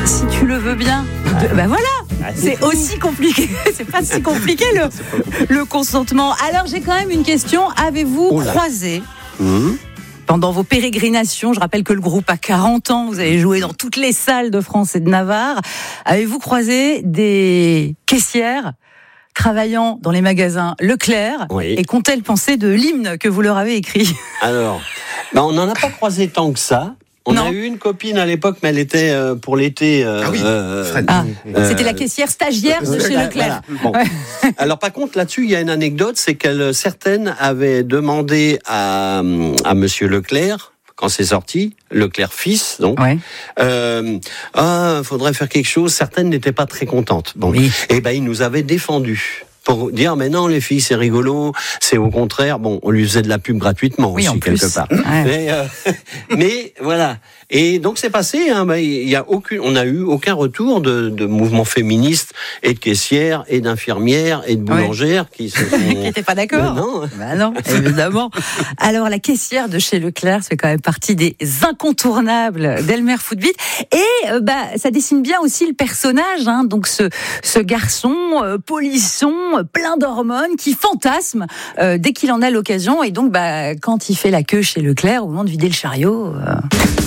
si tu le veux bien. Ben voilà, c'est aussi compliqué. C'est pas si compliqué le consentement. Alors j'ai quand même une question. Avez-vous croisé pendant vos pérégrinations, je rappelle que le groupe a 40 ans, vous avez joué dans toutes les salles de France et de Navarre, avez-vous croisé des caissières travaillant dans les magasins Leclerc et qu'ont-elles pensé de l'hymne que vous leur avez écrit ? Alors, on n'en a pas croisé tant que ça. On a eu une copine à l'époque, mais elle était pour l'été. C'était la caissière stagiaire de chez Leclerc. Voilà. Bon. Alors par contre, là-dessus, il y a une anecdote, c'est que certaines avaient demandé à Monsieur Leclerc, quand c'est sorti, Leclerc fils, donc, faudrait faire quelque chose. Certaines n'étaient pas très contentes. Bon, et il nous avait défendus. Pour dire, mais non, les filles, c'est rigolo, c'est au contraire, on lui faisait de la pub gratuitement aussi, quelque part. Mais voilà. Et donc, c'est passé, on n'a eu aucun retour de mouvement féministe et de caissières et d'infirmières et de boulangères qui se sont... qui n'étaient pas d'accord. Non, évidemment. Alors, la caissière de chez Leclerc fait quand même partie des incontournables d'Elmer Footbeat. Et, ça dessine bien aussi le personnage, donc ce garçon, polisson, plein d'hormones, qui fantasme dès qu'il en a l'occasion. Et donc, quand il fait la queue chez Leclerc, au moment de vider le chariot...